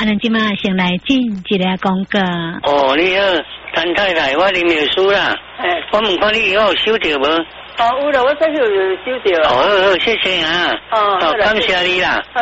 咱即马先来进一个广告。 哦，你好，陈太太，我啉药书啦。我问看你有收到无？ 有啦，我早就有收到。 好，谢谢啊。好，感谢你啦。